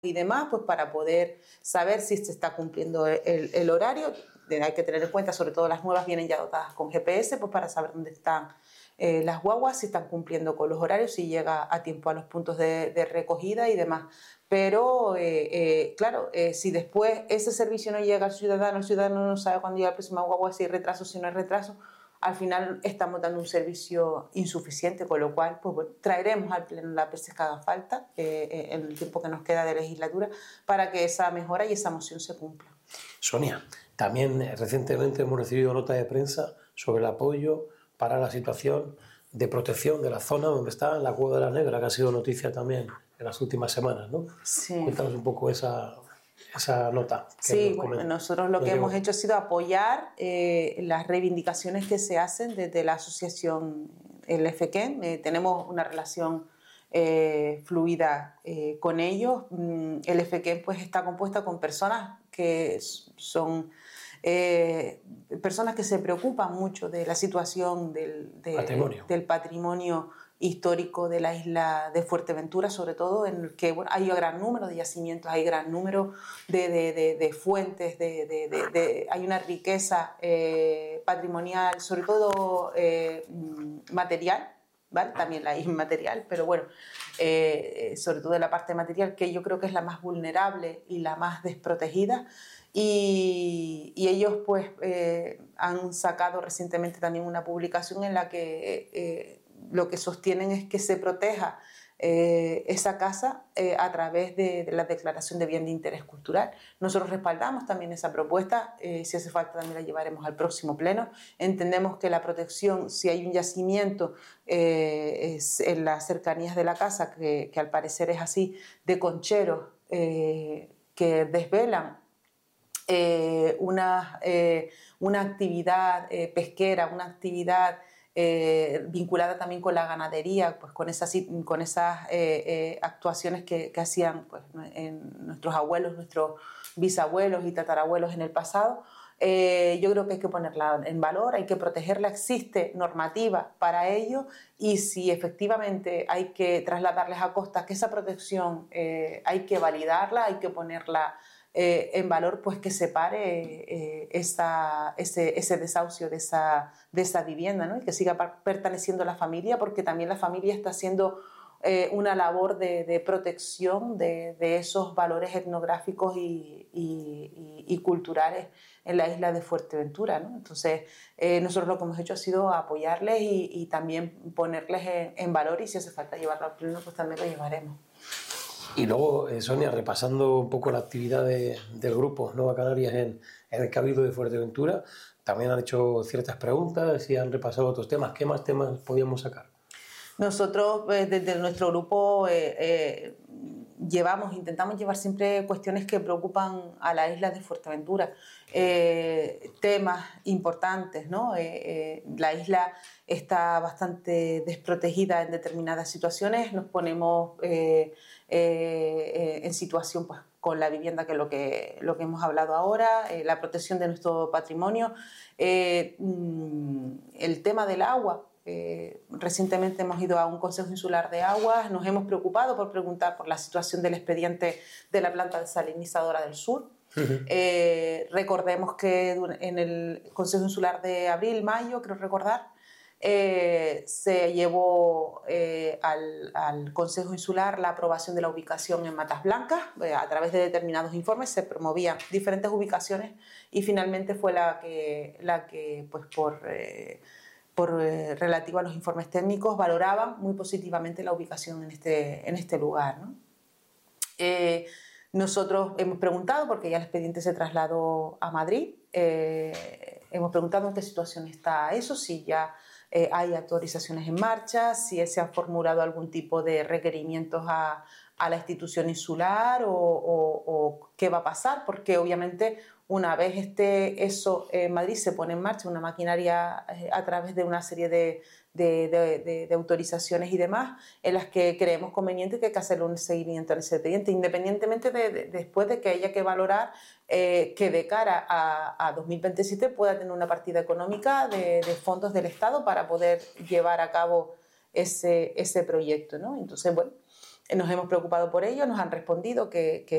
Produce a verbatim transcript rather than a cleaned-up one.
y demás, pues para poder saber si se está cumpliendo el, el horario. Hay que tener en cuenta, sobre todo las nuevas vienen ya dotadas con G P S, pues para saber dónde están eh, las guaguas, si están cumpliendo con los horarios, si llega a tiempo a los puntos de, de recogida y demás. Pero, eh, eh, claro, eh, si después ese servicio no llega al ciudadano, el ciudadano no sabe cuándo llega la próxima guagua, si hay retraso, si no hay retraso, al final estamos dando un servicio insuficiente, con lo cual pues, bueno, traeremos al Pleno las veces que haga falta, eh, en el tiempo que nos queda de legislatura, para que esa mejora y esa moción se cumpla. Sonia, también eh, recientemente hemos recibido nota de prensa sobre el apoyo para la situación de protección de la zona donde está la Cueva de la Negra, que ha sido noticia también en las últimas semanas, ¿no? Sí. Cuéntanos un poco esa... esa nota. Sí, bueno, nosotros lo que hemos hecho ha sido apoyar eh, las reivindicaciones que se hacen desde la asociación el F Q E M. Eh, tenemos una relación eh, fluida eh, con ellos. El F Q E M pues, está compuesta con personas que son eh, personas que se preocupan mucho de la situación del, de, patrimonio. del patrimonio histórico de la isla de Fuerteventura, sobre todo en el que bueno, hay un gran número de yacimientos, hay gran número de, de, de, de fuentes, de, de, de, de, hay una riqueza eh, patrimonial, sobre todo eh, material, ¿vale? También la inmaterial, pero bueno, eh, sobre todo la parte material, que yo creo que es la más vulnerable y la más desprotegida. Y, y ellos pues eh, han sacado recientemente también una publicación en la que eh, lo que sostienen es que se proteja eh, esa casa eh, a través de, de la declaración de bien de interés cultural. Nosotros respaldamos también esa propuesta, eh, si hace falta también la llevaremos al próximo pleno. Entendemos que la protección, si hay un yacimiento eh, es en las cercanías de la casa, que, que al parecer es así, de concheros eh, que desvelan eh, una, eh, una actividad eh, pesquera, una actividad Eh, vinculada también con la ganadería, pues con esas, con esas eh, eh, actuaciones que, que hacían pues, en nuestros abuelos, nuestros bisabuelos y tatarabuelos en el pasado. Eh, yo creo que hay que ponerla en valor, hay que protegerla, existe normativa para ello y si efectivamente hay que trasladarles a costa que esa protección eh, hay que validarla, hay que ponerla Eh, en valor, pues que se pare eh, esa, ese, ese desahucio de esa, de esa vivienda, ¿no? Y que siga perteneciendo a la familia, porque también la familia está haciendo eh, una labor de, de protección de, de esos valores etnográficos y, y, y, y culturales en la isla de Fuerteventura, ¿no? Entonces, eh, nosotros lo que hemos hecho ha sido apoyarles y, y también ponerles en, en valor, y si hace falta llevarlo al pleno, pues también lo llevaremos. Y luego, eh, Sonia, repasando un poco la actividad de, del grupo Nueva Canarias en, en el Cabildo de Fuerteventura, también han hecho ciertas preguntas y han repasado otros temas. ¿Qué más temas podíamos sacar? Nosotros, eh, desde nuestro grupo, eh, eh, llevamos, intentamos llevar siempre cuestiones que preocupan a la isla de Fuerteventura, eh, temas importantes, ¿no? Eh, eh, la isla está bastante desprotegida en determinadas situaciones, nos ponemos eh, eh, en situación pues, con la vivienda, que es lo que, lo que hemos hablado ahora, eh, la protección de nuestro patrimonio, eh, el tema del agua. Eh, recientemente hemos ido a un Consejo Insular de Aguas, nos hemos preocupado por preguntar por la situación del expediente de la planta desalinizadora del sur. Uh-huh. Eh, recordemos que en el Consejo Insular de abril, mayo, creo recordar, eh, se llevó eh, al, al Consejo Insular la aprobación de la ubicación en Matas Blancas. Eh, a través de determinados informes se promovían diferentes ubicaciones y finalmente fue la que, la que pues por... Eh, por eh, relativo a los informes técnicos, valoraban muy positivamente la ubicación en este, en este lugar, ¿no? Eh, nosotros hemos preguntado, porque ya el expediente se trasladó a Madrid, eh, hemos preguntado en qué situación está eso, si ya eh, hay autorizaciones en marcha, si se han formulado algún tipo de requerimientos a, a la institución insular o, o, o qué va a pasar, porque obviamente una vez esté eso en Madrid se pone en marcha una maquinaria eh, a través de una serie de, de, de, de, de autorizaciones y demás en las que creemos conveniente que hay que hacer un seguimiento en ese expediente, independientemente de, de después de que haya que valorar eh, que de cara a, a dos mil veintisiete pueda tener una partida económica de, de fondos del Estado para poder llevar a cabo ese, ese proyecto, ¿no? Entonces, bueno, nos hemos preocupado por ello, nos han respondido que, que